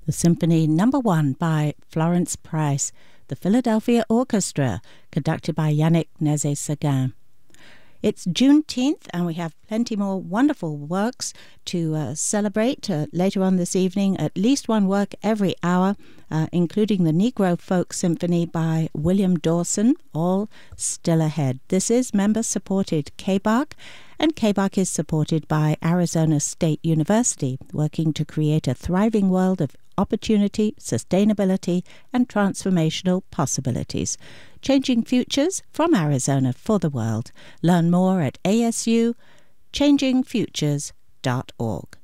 The Symphony No. 1 by Florence Price, the Philadelphia Orchestra, conducted by Yannick Nézet-Séguin. It's Juneteenth, and we have plenty more wonderful works to celebrate later on this evening. At least one work every hour, including the Negro Folk Symphony by William Dawson, all still ahead. This is member-supported KBARC, and KBARC is supported by Arizona State University, working to create a thriving world of opportunity, sustainability, and transformational possibilities. Changing futures from Arizona for the world. Learn more at ASU changingfutures.org.